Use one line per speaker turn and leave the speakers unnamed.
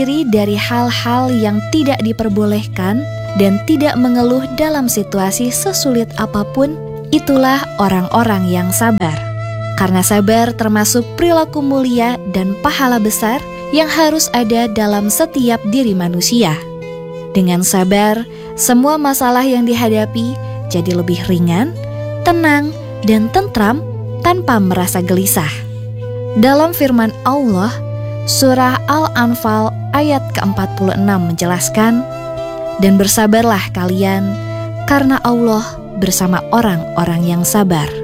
diri dari hal-hal yang tidak diperbolehkan dan tidak mengeluh dalam situasi sesulit apapun, itulah orang-orang yang sabar. Karena sabar termasuk perilaku mulia dan pahala besar yang harus ada dalam setiap diri manusia. Dengan sabar, semua masalah yang dihadapi jadi lebih ringan, tenang, dan tentram tanpa merasa gelisah. Dalam firman Allah, surah Al-Anfal ayat ke-46 menjelaskan, "Dan bersabarlah kalian, karena Allah bersama orang-orang yang sabar."